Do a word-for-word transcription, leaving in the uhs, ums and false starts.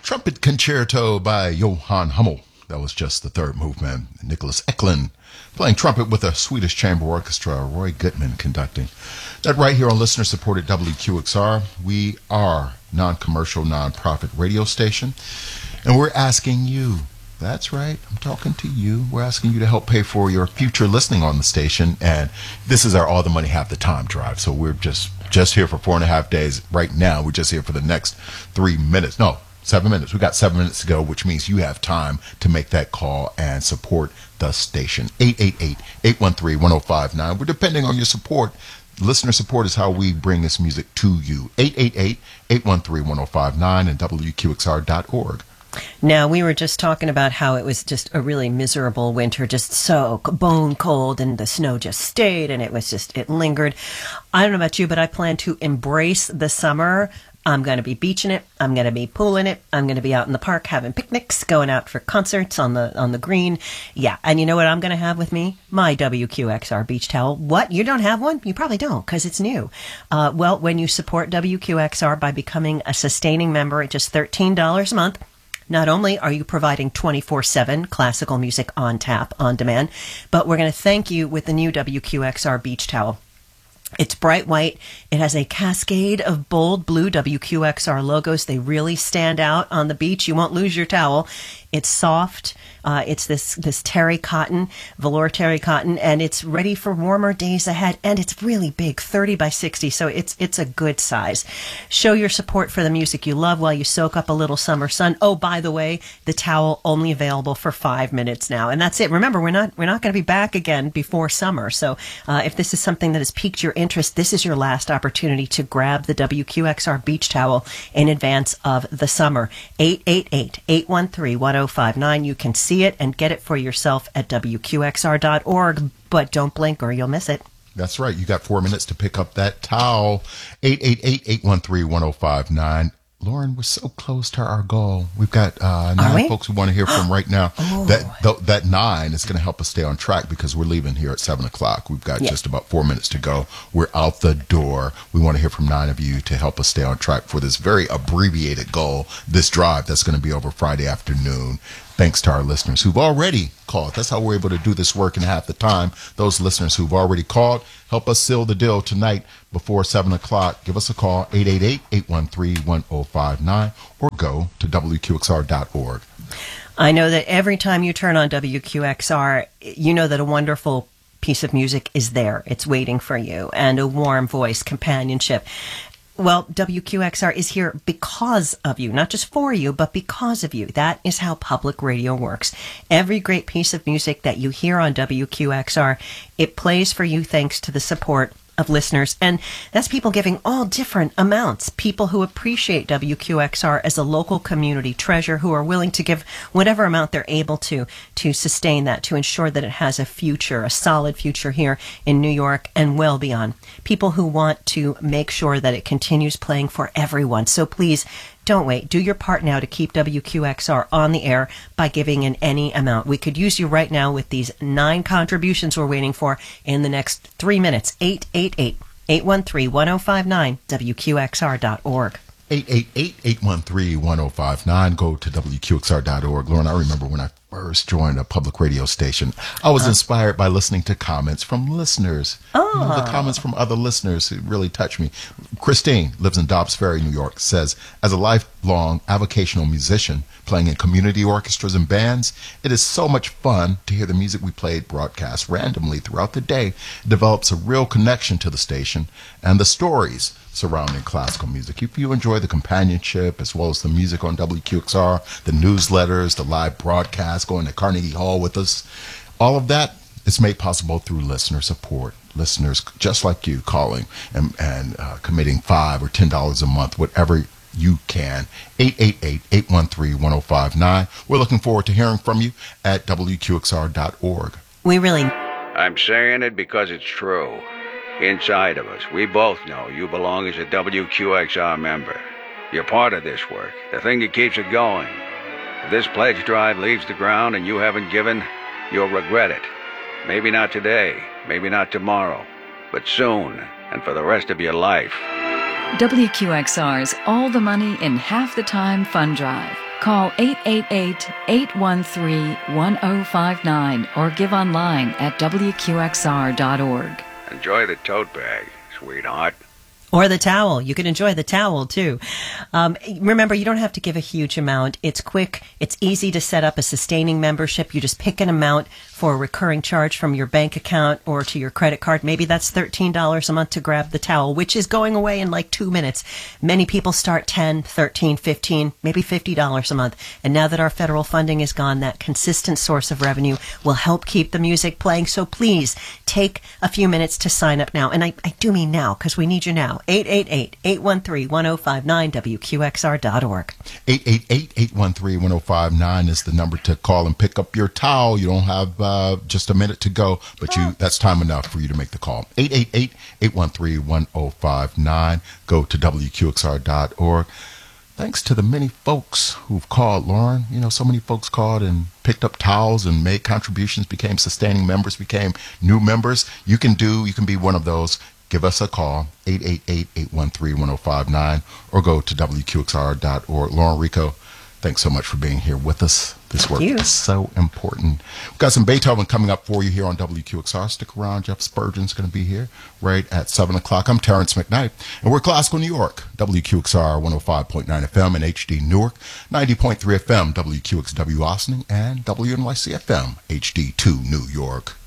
Trumpet Concerto by Johann Hummel. That was just the third movement. Nicholas Eklund playing trumpet with a Swedish chamber orchestra, Roy Goodman conducting. That right here on listener-supported W Q X R. We are non-commercial, non-profit radio station, and we're asking you, that's right, I'm talking to you, we're asking you to help pay for your future listening on the station, and this is our All the Money Half the Time drive, so we're just, just here for four and a half days. Right now, we're just here for the next three minutes. No, Seven minutes. We got seven minutes to go, which means you have time to make that call and support the station. eight eight eight, eight one three, one oh five nine. We're depending on your support. Listener support is how we bring this music to you. eight eight eight, eight one three, one oh five nine and W Q X R dot org. Now, we were just talking about how it was just a really miserable winter, just so bone cold, and the snow just stayed, and it was just, it lingered. I don't know about you, but I plan to embrace the summer. I'm going to be beaching it. I'm going to be pooling it. I'm going to be out in the park having picnics, going out for concerts on the on the green. Yeah, and you know what I'm going to have with me? My W Q X R beach towel. What? You don't have one? You probably don't, because it's new. Uh, well, when you support W Q X R by becoming a sustaining member at just thirteen dollars a month, not only are you providing twenty-four seven classical music on tap, on demand, but we're going to thank you with the new W Q X R beach towel. It's bright white. It has a cascade of bold blue W Q X R logos. They really stand out on the beach. You won't lose your towel. It's soft. Uh, it's this, this terry cotton, velour terry cotton, and it's ready for warmer days ahead. And it's really big, thirty by sixty, so it's it's a good size. Show your support for the music you love while you soak up a little summer sun. Oh, by the way, the towel only available for five minutes now, and that's it. Remember, we're not we're not going to be back again before summer. So uh, if this is something that has piqued your interest, this is your last opportunity to grab the W Q X R beach towel in advance of the summer. eight eight eight, eight one three, one oh five nine. You can see it and get it for yourself at W Q X R dot org, but don't blink or you'll miss it. That's right. You got four minutes to pick up that towel. eight eight eight, eight one three, one oh five nine. Lauren, we're so close to our goal. We've got uh, nine folks we want to hear from right now. Oh. That th- that nine is going to help us stay on track because we're leaving here at seven o'clock. We've got yeah. just about four minutes to go. We're out the door. We want to hear from nine of you to help us stay on track for this very abbreviated goal, this drive that's going to be over Friday afternoon. Thanks to our listeners who've already called. That's how we're able to do this work in half the time. Those listeners who've already called, help us seal the deal tonight before seven o'clock. Give us a call, eight eight eight, eight one three, one oh five nine, or go to W Q X R dot org. I know that every time you turn on W Q X R, you know that a wonderful piece of music is there. It's waiting for you, and a warm voice, companionship. Well, W Q X R is here because of you, not just for you, but because of you. That is how public radio works. Every great piece of music that you hear on W Q X R, it plays for you thanks to the support of listeners, and that's people giving all different amounts. People who appreciate W Q X R as a local community treasure, who are willing to give whatever amount they're able to to sustain that, to ensure that it has a future, a solid future here in New York and well beyond. People who want to make sure that it continues playing for everyone. So please, don't wait. Do your part now to keep W Q X R on the air by giving in any amount. We could use you right now with these nine contributions we're waiting for in the next three minutes. eight eight eight, eight one three, one oh five nine, W Q X R dot org. eight eight eight, eight one three, one oh five nine. Go to W Q X R dot org. Lauren, I remember when I first joined a public radio station, I was uh, inspired by listening to comments from listeners. Oh. You know, the comments from other listeners who really touched me. Christine lives in Dobbs Ferry, New York, says, as a lifelong avocational musician playing in community orchestras and bands, it is so much fun to hear the music we played broadcast randomly throughout the day. It develops a real connection to the station and the stories surrounding classical music. If you enjoy the companionship as well as the music on W Q X R, the newsletters, the live broadcasts, going to Carnegie Hall with us, all of that is made possible through listener support. Listeners just like you calling and, and uh, committing five or ten dollars a month, whatever you can. eight eight eight, eight one three, one oh five nine. We're looking forward to hearing from you at W Q X R dot org. We really... I'm saying it because it's true. Inside of us, we both know you belong as a W Q X R member. You're part of this work, the thing that keeps it going. If this pledge drive leaves the ground and you haven't given, you'll regret it. Maybe not today, maybe not tomorrow, but soon, and for the rest of your life. W Q X R's All the Money in Half the Time Fund Drive. Call eight eight eight, eight one three, one zero five nine or give online at W Q X R dot org. Enjoy the tote bag, sweetheart. Or the towel. You can enjoy the towel, too. Um, remember, you don't have to give a huge amount. It's quick. It's easy to set up a sustaining membership. You just pick an amount for a recurring charge from your bank account or to your credit card. Maybe that's thirteen dollars a month to grab the towel, which is going away in like two minutes. Many people start ten, thirteen, fifteen, maybe fifty dollars a month. And now that our federal funding is gone, that consistent source of revenue will help keep the music playing. So please take a few minutes to sign up now. And I, I do mean now, because we need you now. eight eight eight, eight one three, one zero five nine, W Q X R dot org. eight eight eight, eight one three, one zero five nine is the number to call and pick up your towel. You don't have uh, just a minute to go, but you that's time enough for you to make the call. eight eight eight, eight one three, one zero five nine. Go to W Q X R dot org. Thanks to the many folks who've called, Lauren. You know, so many folks called and picked up towels and made contributions, became sustaining members, became new members. You can do, you can be one of those. Give us a call, eight eight eight, eight one three, one zero five nine, or go to W Q X R dot org. Lauren Rico, thanks so much for being here with us. This work is so important. We've got some Beethoven coming up for you here on W Q X R. Stick around. Jeff Spurgeon's going to be here right at seven o'clock. I'm Terrence McKnight, and we're Classical New York. W Q X R one oh five point nine F M and H D Newark, ninety point three F M, W Q X W Austining, and W N Y C F M, H D two New York.